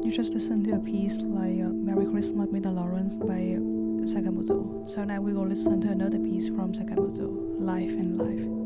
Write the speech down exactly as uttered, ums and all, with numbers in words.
You just listened to a piece like uh, Merry Christmas, Mister Lawrence by Sakamoto. So now we will listen to another piece from Sakamoto, Life and Life.